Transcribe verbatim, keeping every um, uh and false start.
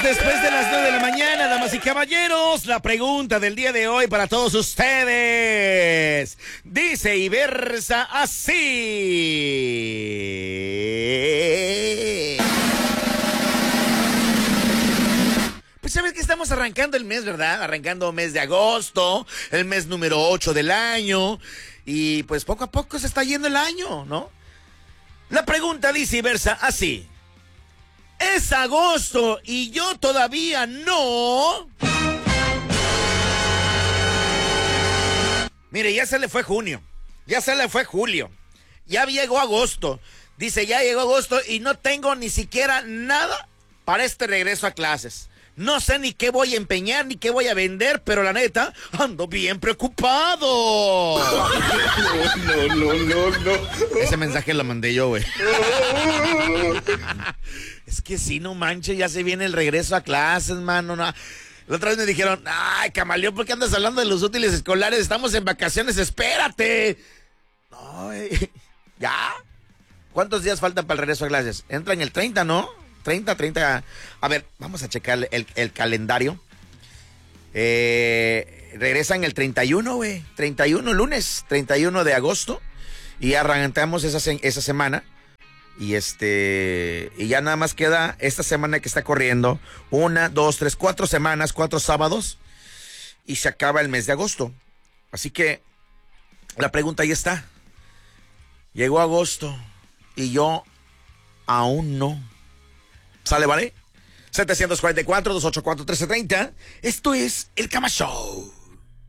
después de las nueve de la mañana, damas y caballeros. La pregunta del día de hoy para todos ustedes dice y versa así. Pues sabes que estamos arrancando el mes, ¿verdad? Arrancando mes de agosto, el mes número ocho del año. Y pues poco a poco se está yendo el año, ¿no? La pregunta dice y versa así. Es agosto y yo todavía no... Mire, ya se le fue junio, ya se le fue julio, ya llegó agosto. Dice, ya llegó agosto y no tengo ni siquiera nada para este regreso a clases. No sé ni qué voy a empeñar, ni qué voy a vender, pero la neta, ando bien preocupado. No, no, no, no. Ese mensaje lo mandé yo, güey. Es que sí, no manches, ya se viene el regreso a clases, mano. No. La otra vez me dijeron, ay, Camaleón, ¿por qué andas hablando de los útiles escolares? Estamos en vacaciones, espérate. No, güey. ¿Ya? ¿Cuántos días faltan para el regreso a clases? Entra en el treinta, ¿no? treinta, treinta. A ver, vamos a checar el, el calendario. Eh, regresan el treinta y uno, güey. treinta y uno, lunes, treinta y uno de agosto. Y arrancamos esa, esa semana. Y este. Y ya nada más queda esta semana que está corriendo. Una, dos, tres, cuatro semanas, cuatro sábados. Y se acaba el mes de agosto. Así que la pregunta ahí está. Llegó agosto. Y yo aún no. ¿Sale, vale? setecientos cuarenta y cuatro, doscientos ochenta y cuatro, trece treinta. Esto es El Cama Show.